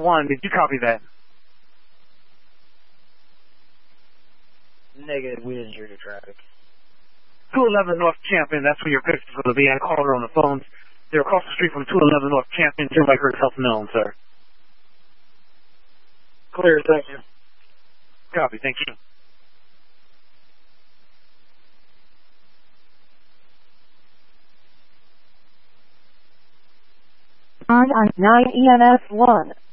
1, did you copy that? Negative, we didn't hear the traffic. 211 North Champion, that's where your pictures will be. I called her on the phones. They're across the street from 211 North Champion. Jim Lakers Health Known, sir. Clear, thank you. Copy, thank you. On 9 EMS 1.